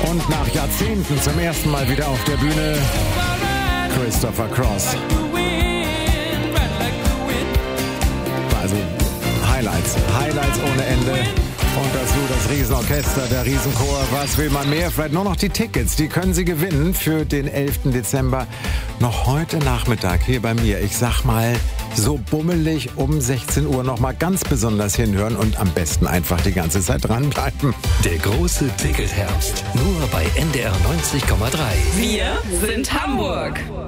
Und nach Jahrzehnten zum ersten Mal wieder auf der Bühne Christopher Cross. Also Highlights ohne Ende. Und dazu das Riesenorchester, der Riesenchor. Was will man mehr? Vielleicht nur noch die Tickets. Die können Sie gewinnen für den 11. Dezember. Noch heute Nachmittag hier bei mir. Ich sag mal, so bummelig um 16 Uhr noch mal ganz besonders hinhören und am besten einfach die ganze Zeit dranbleiben. Der große Ticketherbst. Nur bei NDR 90,3. Wir sind Hamburg.